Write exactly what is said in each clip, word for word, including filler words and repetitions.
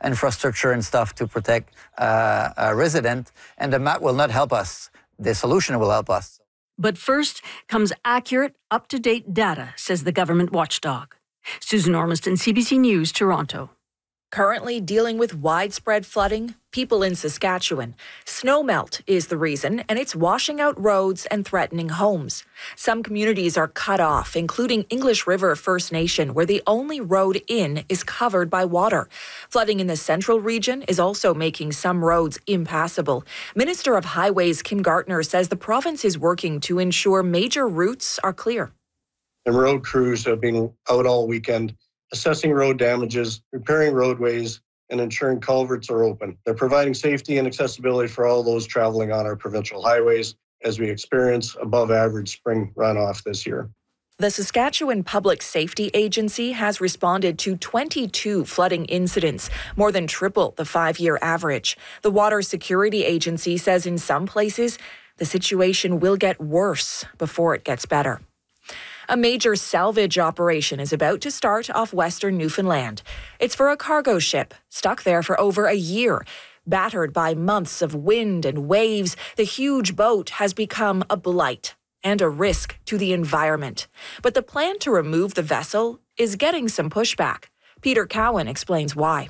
infrastructure and stuff to protect uh, a resident, and the map will not help us. The solution will help us. But first comes accurate, up-to-date data, says the government watchdog. Susan Ormiston, C B C News, Toronto. Currently dealing with widespread flooding, people in Saskatchewan. Snowmelt is the reason, and it's washing out roads and threatening homes. Some communities are cut off, including English River First Nation, where the only road in is covered by water. Flooding in the central region is also making some roads impassable. Minister of Highways Kim Gartner says the province is working to ensure major routes are clear. The road crews have been out all weekend, assessing road damages, repairing roadways, and ensuring culverts are open. They're providing safety and accessibility for all those traveling on our provincial highways as we experience above average spring runoff this year. The Saskatchewan Public Safety Agency has responded to twenty-two flooding incidents, more than triple the five-year average. The Water Security Agency says in some places, the situation will get worse before it gets better. A major salvage operation is about to start off western Newfoundland. It's for a cargo ship stuck there for over a year. Battered by months of wind and waves, the huge boat has become a blight and a risk to the environment. But the plan to remove the vessel is getting some pushback. Peter Cowan explains why.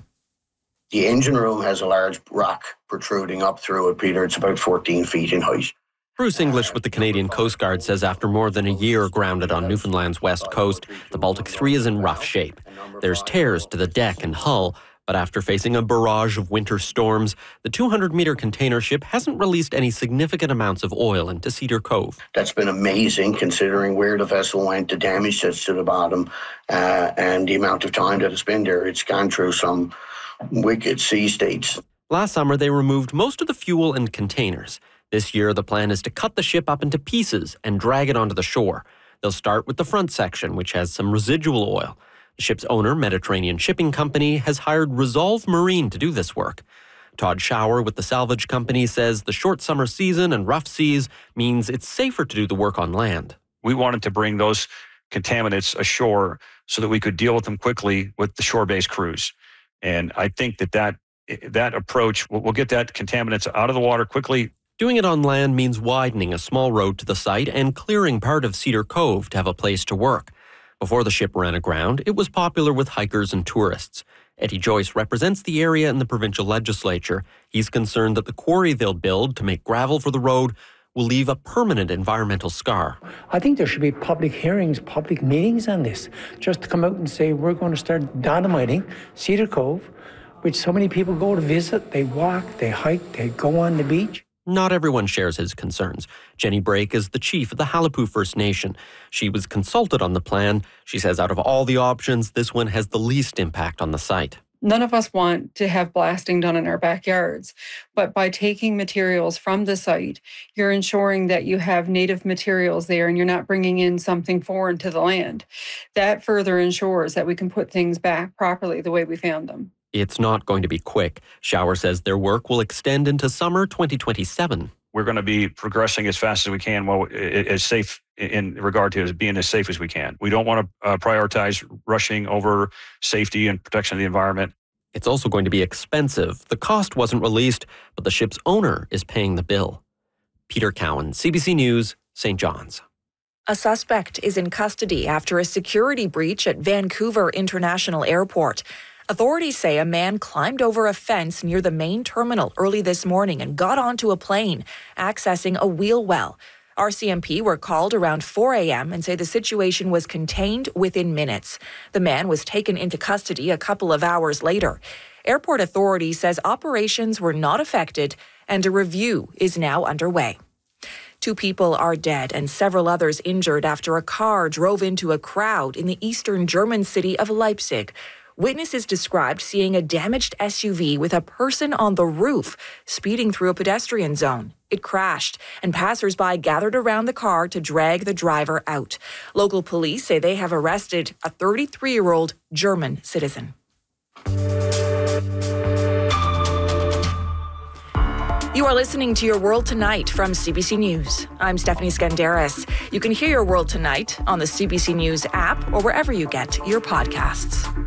The engine room has a large rock protruding up through it, Peter. It's about fourteen feet in height. Bruce English with the Canadian Coast Guard says after more than a year grounded on Newfoundland's west coast, the Baltic three is in rough shape. There's tears to the deck and hull, but after facing a barrage of winter storms, the two hundred metre container ship hasn't released any significant amounts of oil into Cedar Cove. That's been amazing considering where the vessel went, the damage that's to the bottom, uh, and the amount of time that it's been there. It's gone through some wicked sea states. Last summer, they removed most of the fuel and containers. This year, the plan is to cut the ship up into pieces and drag it onto the shore. They'll start with the front section, which has some residual oil. The ship's owner, Mediterranean Shipping Company, has hired Resolve Marine to do this work. Todd Schauer with the salvage company says the short summer season and rough seas means it's safer to do the work on land. We wanted to bring those contaminants ashore so that we could deal with them quickly with the shore-based crews. And I think that that, that approach will we'll get that contaminants out of the water quickly. Doing it on land means widening a small road to the site and clearing part of Cedar Cove to have a place to work. Before the ship ran aground, it was popular with hikers and tourists. Eddie Joyce represents the area in the provincial legislature. He's concerned that the quarry they'll build to make gravel for the road will leave a permanent environmental scar. I think there should be public hearings, public meetings on this, just to come out and say we're going to start dynamiting Cedar Cove, which so many people go to visit. They walk, they hike, they go on the beach. Not everyone shares his concerns. Jenny Brake is the chief of the Halapu First Nation. She was consulted on the plan. She says out of all the options, this one has the least impact on the site. None of us want to have blasting done in our backyards, but by taking materials from the site, you're ensuring that you have native materials there and you're not bringing in something foreign to the land. That further ensures that we can put things back properly the way we found them. It's not going to be quick. Schauer says their work will extend into summer twenty twenty-seven. We're going to be progressing as fast as we can, well, as safe in regard to being as safe as we can. We don't want to uh, prioritize rushing over safety and protection of the environment. It's also going to be expensive. The cost wasn't released, but the ship's owner is paying the bill. Peter Cowan, C B C News, Saint John's. A suspect is in custody after a security breach at Vancouver International Airport. Authorities say a man climbed over a fence near the main terminal early this morning and got onto a plane, accessing a wheel well. R C M P were called around four a.m. and say the situation was contained within minutes. The man was taken into custody a couple of hours later. Airport authorities says operations were not affected and a review is now underway. Two people are dead and several others injured after a car drove into a crowd in the eastern German city of Leipzig. Witnesses described seeing a damaged S U V with a person on the roof speeding through a pedestrian zone. It crashed, and passers-by gathered around the car to drag the driver out. Local police say they have arrested a thirty-three-year-old German citizen. You are listening to Your World Tonight from C B C News. I'm Stephanie Skandaris. You can hear Your World Tonight on the C B C News app or wherever you get your podcasts.